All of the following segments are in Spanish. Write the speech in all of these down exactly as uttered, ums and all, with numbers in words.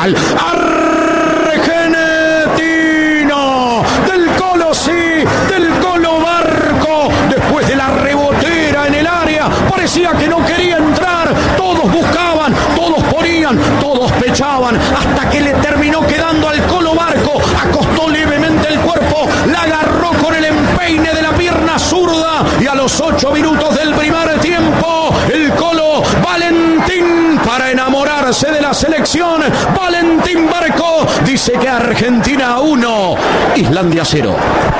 Nacional. Argentino, del Colo sí, del Colo Barco, después de la rebotera en el área, parecía que no quería entrar, todos buscaban, todos ponían, todos pechaban, hasta que le terminó quedando al Colo Barco, acostó levemente el cuerpo, la agarró con el empeine de la pierna zurda, y a los ocho minutos del primer tiempo, el Colo Valentín, para enamorarse de la selección, Valentín Barco dice que Argentina uno, Islandia cero.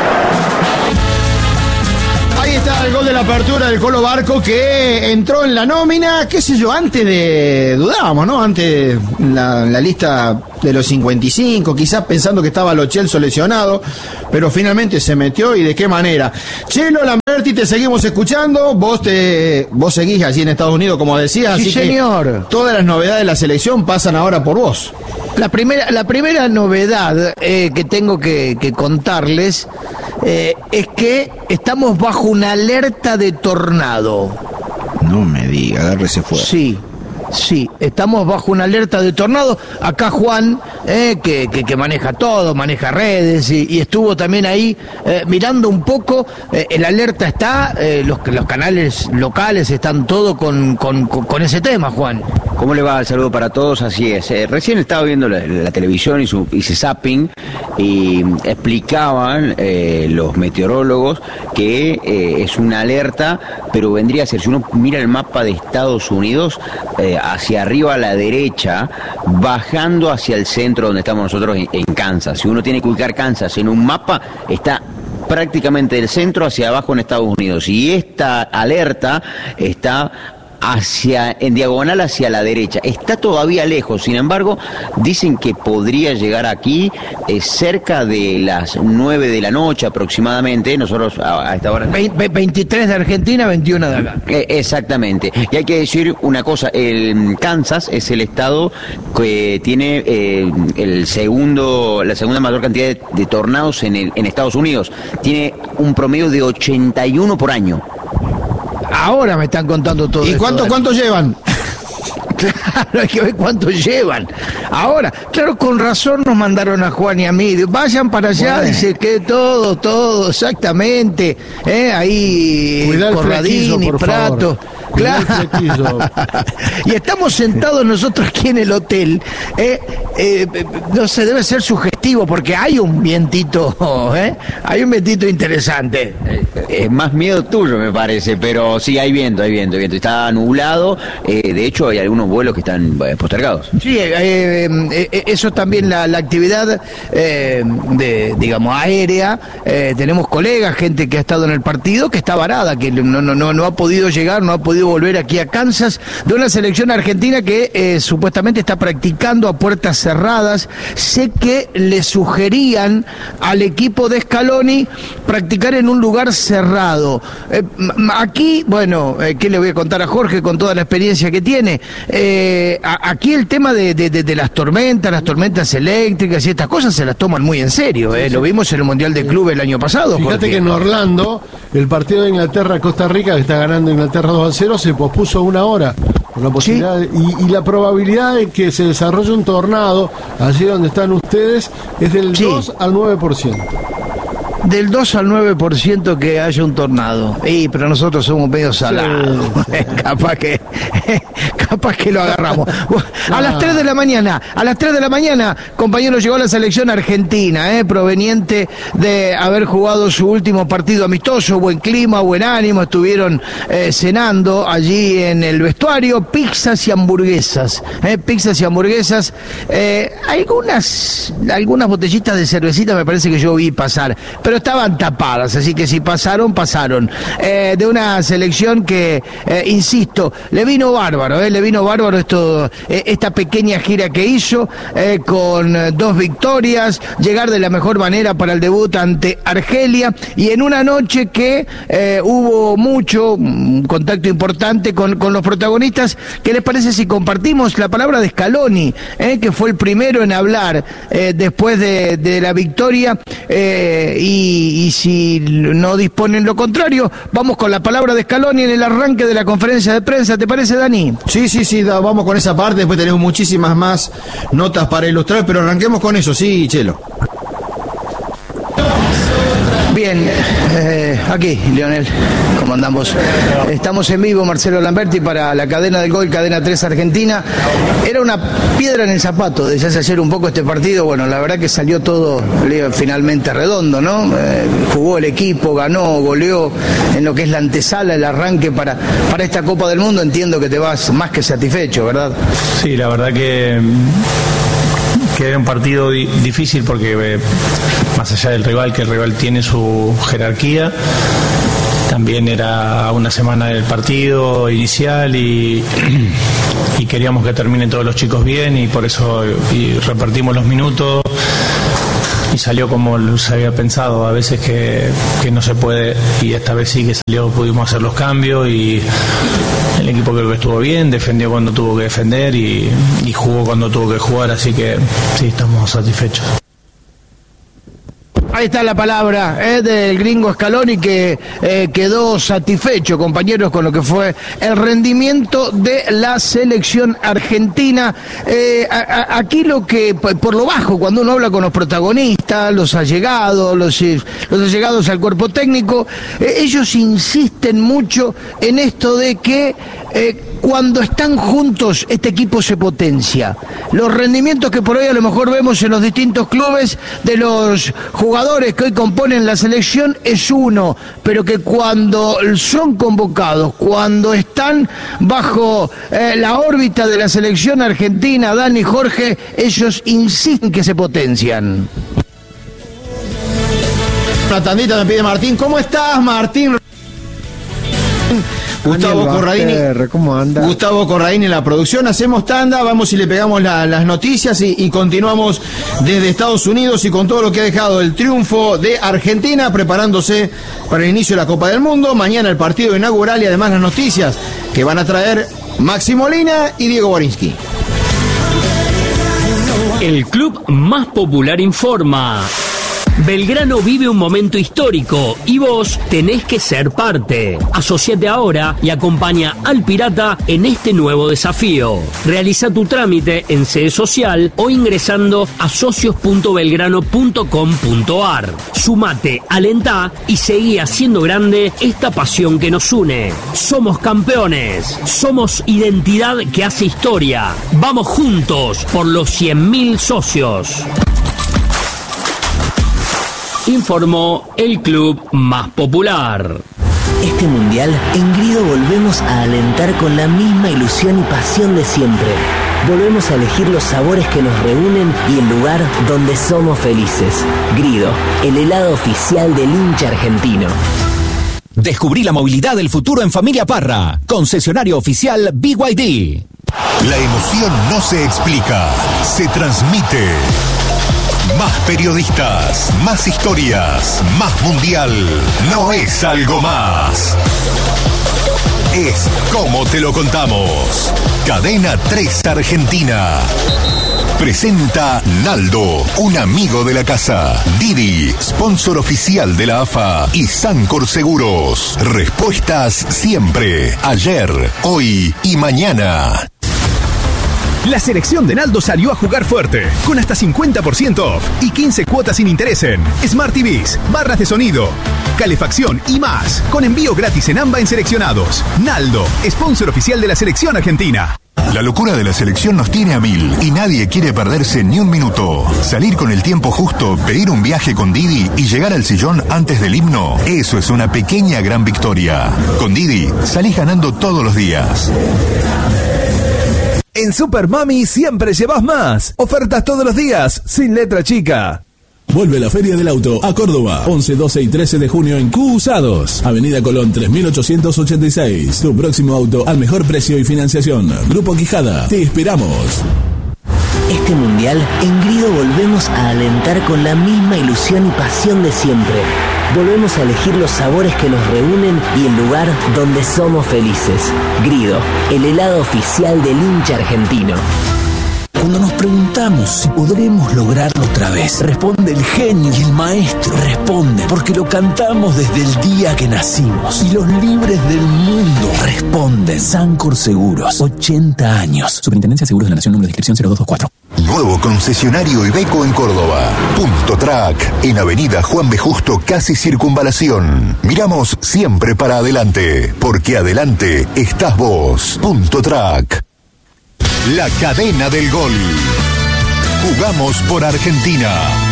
Ahí está el gol de la apertura del Colo Barco, que entró en la nómina, qué sé yo, antes de, dudábamos, ¿no? Antes la, la lista de los cincuenta y cinco, quizás pensando que estaba Lo Celso lesionado, pero finalmente se metió, y de qué manera. Chelo Lamberti, te seguimos escuchando, vos te vos seguís allí en Estados Unidos, como decías, sí, así señor. Que todas las novedades de la selección pasan ahora por vos. La primera, la primera novedad eh, que tengo que, que contarles eh, es que estamos bajo una alerta de tornado. No me diga, agárrese fuera. Sí. Sí, estamos bajo una alerta de tornado. Acá Juan, eh, que, que, que maneja todo, maneja redes, y, y estuvo también ahí eh, mirando un poco. Eh, el alerta está, eh, los, los canales locales están todo con, con, con, con ese tema, Juan. ¿Cómo le va? El saludo para todos, así es. Eh, recién estaba viendo la, la televisión y su, hice zapping, y explicaban eh, los meteorólogos que eh, es una alerta, pero vendría a ser, si uno mira el mapa de Estados Unidos, eh, hacia arriba a la derecha, bajando hacia el centro donde estamos nosotros en, en Kansas. Si uno tiene que ubicar Kansas en un mapa, está prácticamente del centro hacia abajo en Estados Unidos, y esta alerta está hacia, en diagonal hacia la derecha. Está todavía lejos, sin embargo, dicen que podría llegar aquí eh, cerca de las nueve de la noche aproximadamente. Nosotros a, a esta hora... veintitrés de Argentina, veintiuno de acá. Eh, exactamente. Y hay que decir una cosa, el Kansas es el estado que tiene eh, el segundo, la segunda mayor cantidad de, de tornados en, el, en Estados Unidos. Tiene un promedio de ochenta y uno por año. Ahora me están contando todo. ¿Y esto, cuánto, ¿eh? cuánto llevan? Claro, hay que ver cuánto llevan. Ahora, claro, con razón nos mandaron a Juan y a mí. Vayan para allá, bueno. Dice que todo, todo, exactamente. ¿Eh? Ahí, Cuidá Corradín y Prato. Claro. Y estamos sentados nosotros aquí en el hotel. Eh, eh, no sé, debe ser sugestivo porque hay un vientito, ¿eh? Hay un vientito interesante. Es más miedo tuyo, me parece, pero sí, hay viento, hay viento, hay viento. Está nublado, eh, de hecho hay algunos vuelos que están eh, postergados. Sí, eh, eh, eso también, la, la actividad eh, de, digamos, aérea. Eh, tenemos colegas, gente que ha estado en el partido, que está varada, que no, no, no, no ha podido llegar, no ha podido volver aquí a Kansas, de una selección argentina que eh, supuestamente está practicando a puertas cerradas. Sé que le sugerían al equipo de Scaloni practicar en un lugar cerrado. Eh, aquí, bueno, eh, ¿qué le voy a contar a Jorge con toda la experiencia que tiene? Eh, a, aquí el tema de, de, de, de las tormentas, las tormentas eléctricas y estas cosas se las toman muy en serio. Eh. Sí, sí. Lo vimos en el Mundial de Club el año pasado. Fíjate Jorge. Que en Orlando, el partido de Inglaterra-Costa Rica, que está ganando Inglaterra dos a cero, se pospuso una hora. Con la posibilidad sí. de, y, y la probabilidad de que se desarrolle un tornado allí donde están ustedes es del sí. dos al nueve por ciento. Del dos al nueve por ciento que haya un tornado. Y pero nosotros somos medio salados. Sí, sí. capaz que capaz que lo agarramos. A las tres de la mañana, a las tres de la mañana, compañero, llegó la selección argentina, eh, proveniente de haber jugado su último partido amistoso, buen clima, buen ánimo, estuvieron eh, cenando allí en el vestuario, pizzas y hamburguesas, eh, pizzas y hamburguesas, eh, algunas algunas botellitas de cervecita me parece que yo vi pasar, pero estaban tapadas, así que si pasaron, pasaron. Eh, de una selección que, eh, insisto, le vino bárbaro, eh, le vino bárbaro esto, eh, esta pequeña gira que hizo, eh, con eh, dos victorias, llegar de la mejor manera para el debut ante Argelia, y en una noche que eh, hubo mucho, un contacto importante con, con los protagonistas. ¿Qué les parece si compartimos la palabra de Scaloni, eh, que fue el primero en hablar eh, después de, de la victoria, eh, y y, y si no disponen lo contrario, vamos con la palabra de Scaloni en el arranque de la conferencia de prensa. ¿Te parece, Dani? Sí, sí, sí, da, vamos con esa parte, después tenemos muchísimas más notas para ilustrar, pero arranquemos con eso, sí, Chelo. Bien, eh, aquí, Lionel, ¿cómo andamos? Estamos en vivo, Marcelo Lamberti, para la cadena del gol, Cadena tres Argentina. Era una piedra en el zapato desde hace ayer un poco este partido. Bueno, la verdad que salió todo Leo, finalmente redondo, ¿no? Eh, jugó el equipo, ganó, goleó en lo que es la antesala, el arranque para, para esta Copa del Mundo. Entiendo que te vas más que satisfecho, ¿verdad? Sí, la verdad que... que era un partido di- difícil porque eh, más allá del rival, que el rival tiene su jerarquía, también era una semana del partido inicial y, y queríamos que terminen todos los chicos bien y por eso y repartimos los minutos y salió como se había pensado. A veces que, que no se puede, y esta vez sí que salió, pudimos hacer los cambios y el equipo creo que estuvo bien, defendió cuando tuvo que defender y, y jugó cuando tuvo que jugar, así que sí, estamos satisfechos. Ahí está la palabra eh, del gringo Scaloni, que eh, quedó satisfecho, compañeros, con lo que fue el rendimiento de la selección argentina. Eh, a, a, aquí lo que, por lo bajo, cuando uno habla con los protagonistas, los allegados, los, los allegados al cuerpo técnico, eh, ellos insisten mucho en esto de que eh, cuando están juntos este equipo se potencia. Los rendimientos que por hoy a lo mejor vemos en los distintos clubes de los jugadores que hoy componen la selección es uno, pero que cuando son convocados, cuando están bajo eh, la órbita de la selección argentina, Dani, Jorge, ellos insisten que se potencian. Una tandita me pide Martín. ¿Cómo estás, Martín? Gustavo Corradini, ¿cómo anda? Gustavo Corradini en la producción. Hacemos tanda, vamos y le pegamos la, las noticias y, y continuamos desde Estados Unidos y con todo lo que ha dejado el triunfo de Argentina, preparándose para el inicio de la Copa del Mundo. Mañana el partido inaugural y además las noticias que van a traer Maxi Molina y Diego Borinsky. El club más popular informa. Belgrano vive un momento histórico y vos tenés que ser parte. Asociate ahora y acompaña al Pirata en este nuevo desafío. Realiza tu trámite en Sede Social o ingresando a socios punto belgrano punto com punto ar. Sumate, alentá y seguí haciendo grande esta pasión que nos une. Somos campeones, somos identidad que hace historia. Vamos juntos por los cien mil socios. Informó el club más popular. Este mundial, en Grido volvemos a alentar con la misma ilusión y pasión de siempre. Volvemos a elegir los sabores que nos reúnen y el lugar donde somos felices. Grido, el helado oficial del hincha argentino. Descubrí la movilidad del futuro en Familia Parra, concesionario oficial B Y D. La emoción no se explica, se transmite. Más periodistas, más historias, más mundial. No es algo más. Es como te lo contamos. Cadena tres Argentina. Presenta Naldo, un amigo de la casa. Didi, sponsor oficial de la A F A. Y Sancor Seguros. Respuestas siempre. Ayer, hoy y mañana. La selección de Naldo salió a jugar fuerte, con hasta cincuenta por ciento off y quince cuotas sin interés en Smart T Vs, barras de sonido, calefacción y más, con envío gratis en AMBA en seleccionados. Naldo, sponsor oficial de la selección argentina. La locura de la selección nos tiene a mil y nadie quiere perderse ni un minuto. Salir con el tiempo justo, pedir un viaje con Didi y llegar al sillón antes del himno, eso es una pequeña gran victoria. Con Didi, salís ganando todos los días. En Super Mami siempre llevas más. Ofertas todos los días, sin letra chica. Vuelve la Feria del Auto a Córdoba, once, doce y trece de junio en Q Usados, Avenida Colón tres mil ochocientos ochenta y seis. Tu próximo auto al mejor precio y financiación. Grupo Quijada, te esperamos. Este mundial, en Grido volvemos a alentar con la misma ilusión y pasión de siempre. Volvemos a elegir los sabores que nos reúnen y el lugar donde somos felices. Grido, el helado oficial del hincha argentino. Cuando nos preguntamos si podremos lograrlo otra vez, responde el genio y el maestro. Responde porque lo cantamos desde el día que nacimos. Y los libres del mundo responden. Sancor Seguros, ochenta años. Superintendencia de Seguros de la Nación, número de inscripción cero dos dos cuatro. Nuevo concesionario Iveco en Córdoba. Punto Track, en Avenida Juan B. Justo, casi Circunvalación. Miramos siempre para adelante, porque adelante estás vos. Punto Track. La cadena del gol. Jugamos por Argentina.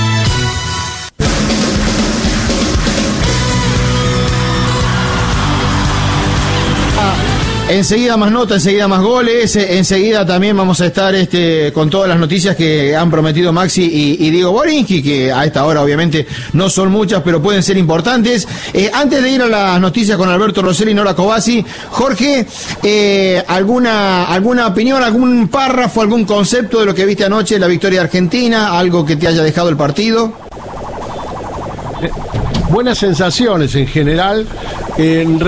Enseguida más nota, enseguida más goles, enseguida también vamos a estar este, con todas las noticias que han prometido Maxi y, y Diego Borinsky, que a esta hora obviamente no son muchas, pero pueden ser importantes. Eh, antes de ir a las noticias con Alberto Rosselli y Nora Cobasi, Jorge, eh, ¿alguna, alguna opinión, algún párrafo, algún concepto de lo que viste anoche, la victoria argentina, algo que te haya dejado el partido? Buenas sensaciones en general. En